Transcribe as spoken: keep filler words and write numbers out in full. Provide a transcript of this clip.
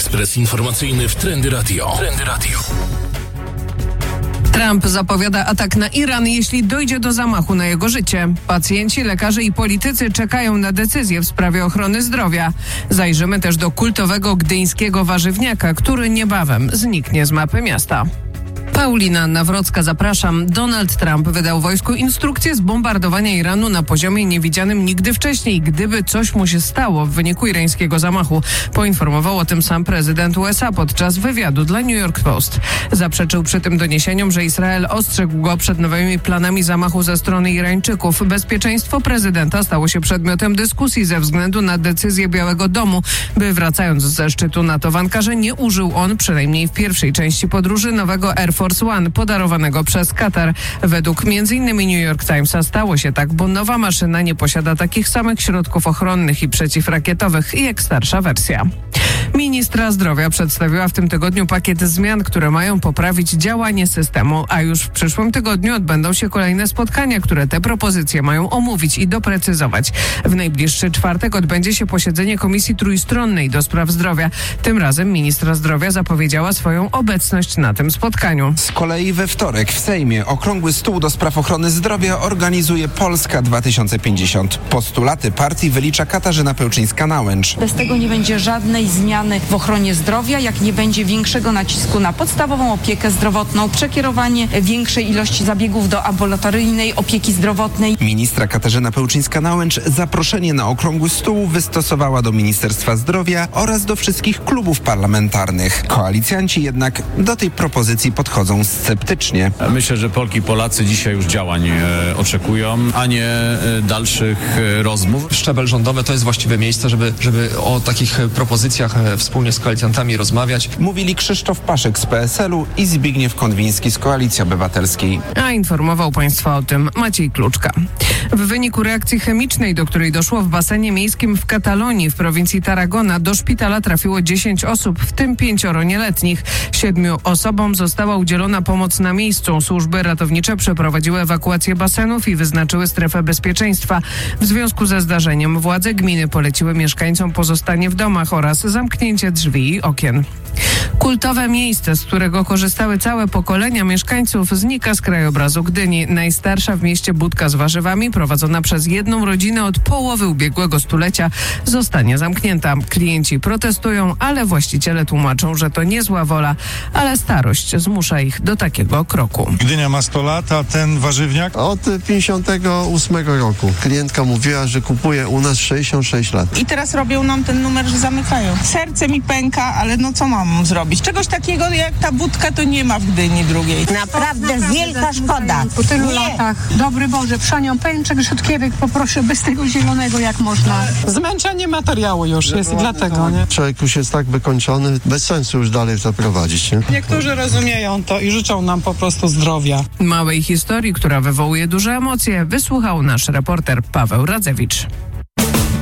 Ekspres informacyjny w Trendy Radio. Trendy Radio. Trump zapowiada atak na Iran, jeśli dojdzie do zamachu na jego życie. Pacjenci, lekarze i politycy czekają na decyzję w sprawie ochrony zdrowia. Zajrzymy też do kultowego gdyńskiego warzywniaka, który niebawem zniknie z mapy miasta. Paulina Nawrocka, zapraszam. Donald Trump wydał wojsku instrukcję zbombardowania Iranu na poziomie niewidzianym nigdy wcześniej, gdyby coś mu się stało w wyniku irańskiego zamachu. Poinformował o tym sam prezydent U S A podczas wywiadu dla New York Post. Zaprzeczył przy tym doniesieniom, że Izrael ostrzegł go przed nowymi planami zamachu ze strony Irańczyków. Bezpieczeństwo prezydenta stało się przedmiotem dyskusji ze względu na decyzję Białego Domu, by wracając ze szczytu NATO w Ankarze nie użył on, przynajmniej w pierwszej części podróży, nowego Air Force One podarowanego przez Katar. Według między innymi New York Timesa stało się tak, bo nowa maszyna nie posiada takich samych środków ochronnych i przeciwrakietowych jak starsza wersja. Ministra zdrowia przedstawiła w tym tygodniu pakiet zmian, które mają poprawić działanie systemu, a już w przyszłym tygodniu odbędą się kolejne spotkania, które te propozycje mają omówić i doprecyzować. W najbliższy czwartek odbędzie się posiedzenie Komisji Trójstronnej do spraw zdrowia. Tym razem ministra zdrowia zapowiedziała swoją obecność na tym spotkaniu. Z kolei we wtorek w Sejmie okrągły stół do spraw ochrony zdrowia organizuje Polska dwa tysiące pięćdziesiąt. Postulaty partii wylicza Katarzyna Pełczyńska-Nałęcz. Bez tego nie będzie żadnej zmiany w ochronie zdrowia, jak nie będzie większego nacisku na podstawową opiekę zdrowotną, przekierowanie większej ilości zabiegów do ambulatoryjnej opieki zdrowotnej. Ministra Katarzyna Pełczyńska-Nałęcz zaproszenie na okrągły stół wystosowała do Ministerstwa Zdrowia oraz do wszystkich klubów parlamentarnych. Koalicjanci jednak do tej propozycji podchodzą sceptycznie. Myślę, że Polki i Polacy dzisiaj już działań e, oczekują, a nie e, dalszych e, rozmów. Szczebel rządowy to jest właściwe miejsce, żeby, żeby o takich propozycjach e, wspólnie z koalicjantami rozmawiać. Mówili Krzysztof Paszek z P S L u i Zbigniew Konwiński z Koalicji Obywatelskiej. A informował Państwa o tym Maciej Kluczka. W wyniku reakcji chemicznej, do której doszło w basenie miejskim w Katalonii w prowincji Tarragona, do szpitala trafiło dziesięć osób, w tym pięcioro nieletnich. Siedmiu osobom została udzielona pomoc na miejscu. Służby ratownicze przeprowadziły ewakuację basenów i wyznaczyły strefę bezpieczeństwa. W związku ze zdarzeniem władze gminy poleciły mieszkańcom pozostanie w domach oraz zamknięcie drzwi i okien. Kultowe miejsce, z którego korzystały całe pokolenia mieszkańców, znika z krajobrazu Gdyni. Najstarsza w mieście budka z warzywami, prowadzona przez jedną rodzinę od połowy ubiegłego stulecia, zostanie zamknięta. Klienci protestują, ale właściciele tłumaczą, że to nie zła wola, ale starość zmusza ich do takiego kroku. Gdynia ma sto lat, a ten warzywniak? Od pięćdziesiątego ósmego roku. Klientka mówiła, że kupuje u nas sześćdziesiąt sześć lat. I teraz robią nam ten numer, że zamykają. Serce mi pęka, ale no co mam zrobić? Czegoś takiego jak ta budka to nie ma w Gdyni drugiej. Naprawdę, naprawdę wielka szkoda. Po tylu nie. latach. Dobry Boże, wszanią pęczek, rzutkiewek poproszę bez tego zielonego jak można. Zmęczenie materiału już jest i dlatego, nie? Człowiek już jest tak wykończony, bez sensu już dalej zaprowadzić, nie? Niektórzy rozumieją to i życzą nam po prostu zdrowia. Małej historii, która wywołuje duże emocje, wysłuchał nasz reporter Paweł Radzewicz.